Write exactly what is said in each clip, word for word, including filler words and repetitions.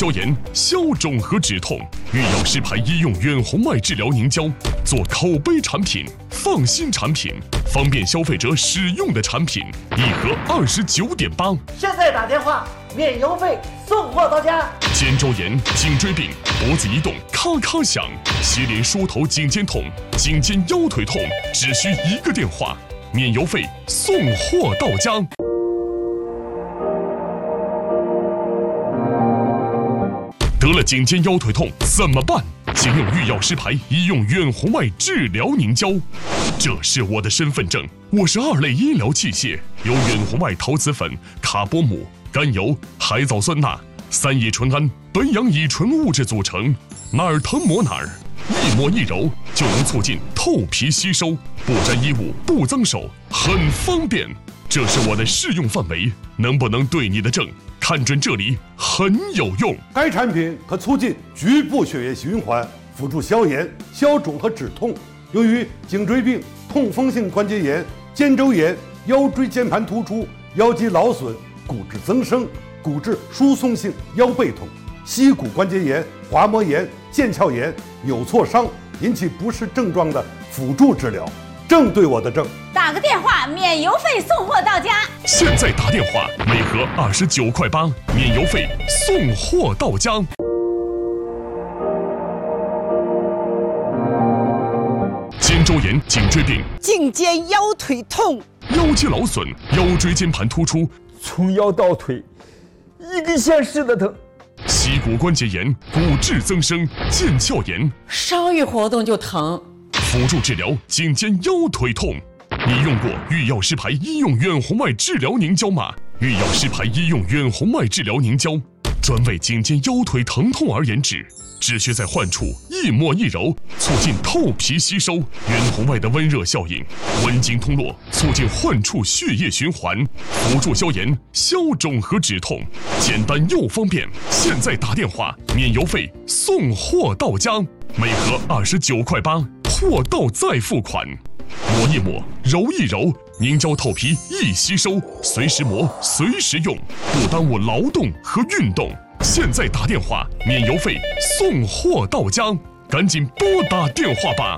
消炎、消肿和止痛。御药师牌医用远红外治疗凝胶，做口碑产品、放心产品、方便消费者使用的产品，一盒二十九点八。 现在打电话，免邮费，送货到家。 肩周炎、颈椎病、脖子移动咔咔响，膝连梳头颈肩痛、颈肩腰腿痛，只需一个电话，免邮费，送货到家。得了颈肩腰腿痛怎么办？请用御药师牌医用远红外治疗凝胶。这是我的身份证，我是二类医疗器械，由远红外陶瓷粉、卡波姆、甘油、海藻酸钠、三乙醇胺、苯氧乙醇物质组成，哪儿疼抹哪儿，一抹一揉就能促进透皮吸收，不沾衣物，不脏手，很方便。这是我的适用范围，能不能对你的症？看准这里很有用。 该产品可促进局部血液循环，辅助消炎、消肿和止痛。由于颈椎病、痛风性关节炎、肩周炎、腰椎间盘突出、腰肌劳损、骨质增生、骨质疏松性腰背痛、膝骨关节炎、滑膜炎、腱鞘炎、扭挫伤引起不适症状的辅助治疗，正对我的症。 打个电话，免邮费送货到家。 现在打电话，每盒二十九块八，免邮费，送货到家。肩周炎、颈椎病、 颈肩腰腿痛、 腰肌劳损、腰椎间盘突出， 从腰到腿，一根线似的疼。 膝骨关节炎、骨质增生、腱鞘炎， 稍一活动就疼。 辅助治疗颈肩腰腿痛。你用过御药师牌医用远红外治疗凝胶吗？御药师牌医用远红外治疗凝胶，专为颈肩腰腿疼痛而研制，只需在患处一抹一揉，促进透皮吸收，远红外的温热效应，温经通络，促进患处血液循环，辅助消炎、消肿和止痛，简单又方便。现在打电话，免邮费，送货到家，每盒二十九块八，货到再付款。抹一抹，揉一揉，凝胶透皮易吸收，随时磨，随时用，不耽误劳动和运动。现在打电话，免邮费，送货到家，赶紧拨打电话吧。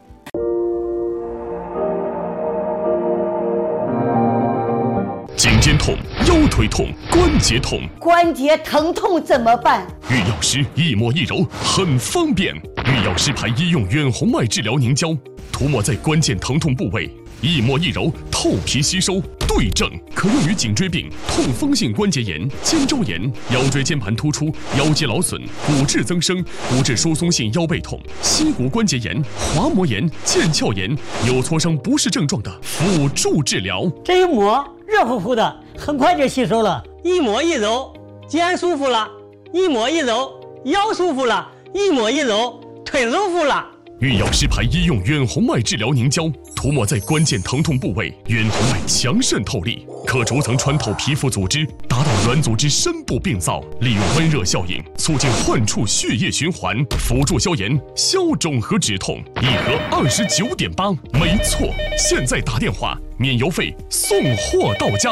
颈肩痛、腰腿痛、关节痛， 关节疼痛怎么办？ 御药师一抹一揉，很方便。御药师牌医用远红外治疗凝胶，涂抹在关键疼痛部位，一抹一揉，透皮吸收，对症，可用于颈椎病、痛风性关节炎、肩周炎、腰椎间盘突出、腰肌劳损、骨质增生、骨质疏松性腰背痛、膝骨关节炎、滑膜炎、腱鞘炎、扭挫伤不适症状的辅助治疗。 这一抹热乎乎的，很快就吸收了。 一抹一揉，肩舒服了；一抹一揉，腰舒服了；一抹一揉，腿舒服了。 御药师牌医用远红外治疗凝胶，涂抹在关键疼痛部位，远红外强渗透力，可逐层穿透皮肤组织，达到软组织深部病灶，利用温热效应，促进患处血液循环，辅助消炎、消肿和止痛。一盒二十九点八，没错。现在打电话，免邮费，送货到家。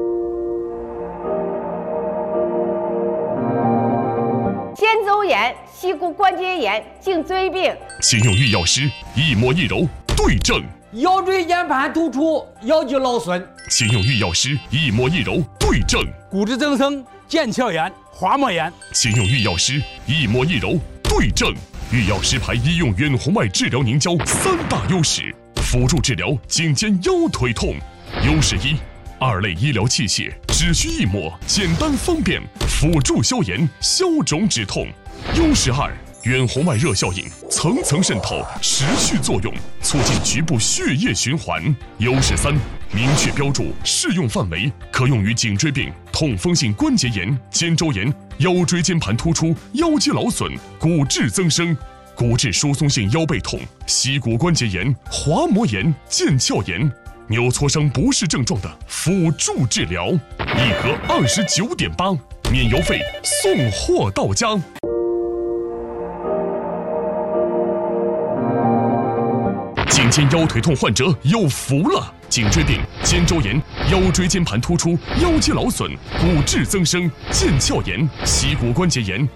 肩周炎、膝骨关节炎、颈椎病， 请用御药师一抹一揉，对症。 腰椎间盘突出、腰肌劳损， 请用御药师一抹一揉，对症。 骨质增生、腱鞘炎、滑膜炎， 请用御药师一抹一揉，对症。御药师牌医用远红外治疗凝胶三大优势，辅助治疗颈肩腰腿痛。优势一，二类医疗器械，只需一抹，简单方便，辅助消炎、消肿止痛。优势二，远红外热效应，层层渗透，持续作用，促进局部血液循环。优势三，明确标注适用范围，可用于颈椎病、痛风性关节炎、肩周炎、腰椎间盘突出、腰肌劳损、骨质增生、骨质疏松性腰背痛、膝骨关节炎、滑膜炎、腱鞘炎、扭挫伤不适症状的辅助治疗。一盒二十九点八，免邮费，送货到家。颈肩腰腿痛患者有福了！颈椎病、肩周炎、腰椎间盘突出、腰肌劳损、骨质增生、腱鞘炎、膝骨关节炎、